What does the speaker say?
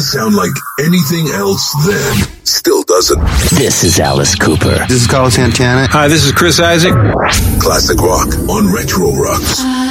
sound like anything else then. Still doesn't. This is Alice Cooper. This is Carlos Santana. Hi, this is Chris Isaac. Classic rock on Retro Rocks.